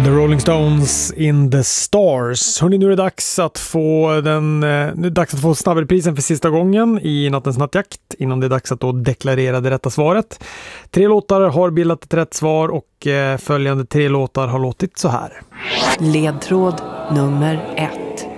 The Rolling Stones in the Stars. Hörrni, nu är det dags att få snabbreprisen för sista gången i nattens nattjakt, innan det är dags att då deklarera det rätta svaret. 3 låtar har bildat ett rätt svar och följande 3 låtar har låtit så här. Ledtråd nummer 1.